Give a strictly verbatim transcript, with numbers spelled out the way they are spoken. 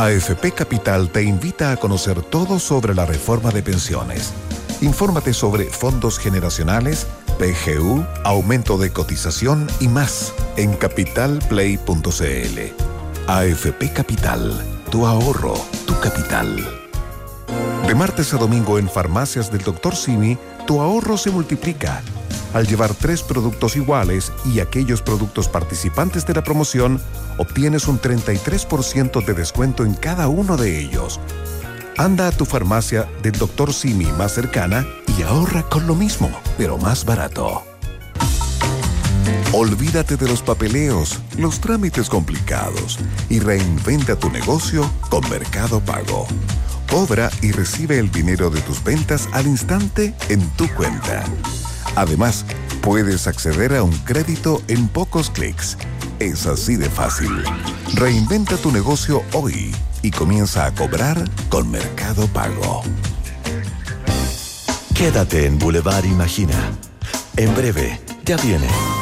A F P Capital te invita a conocer todo sobre la reforma de pensiones. Infórmate sobre fondos generacionales, P G U, aumento de cotización y más en capital play punto c l. A F P Capital, tu ahorro, tu capital. De martes a domingo en Farmacias del doctor Simi, tu ahorro se multiplica. Al llevar tres productos iguales y aquellos productos participantes de la promoción, obtienes un treinta y tres por ciento de descuento en cada uno de ellos. Anda a tu farmacia del doctor Simi más cercana y ahorra con lo mismo, pero más barato. Olvídate de los papeleos, los trámites complicados y reinventa tu negocio con Mercado Pago. Cobra y recibe el dinero de tus ventas al instante en tu cuenta. Además, puedes acceder a un crédito en pocos clics. Es así de fácil. Reinventa tu negocio hoy y comienza a cobrar con Mercado Pago. Quédate en Boulevard Imagina. En breve, ya viene